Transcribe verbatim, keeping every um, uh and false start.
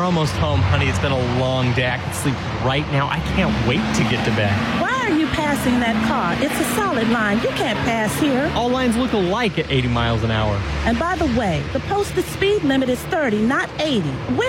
almost home, honey. It's been a long day. I can sleep right now. I can't wait to get to bed. Why are you passing that car? It's a solid line. You can't pass here. All lines look alike at eighty miles an hour. And by the way, the posted speed limit is thirty, not eighty. Where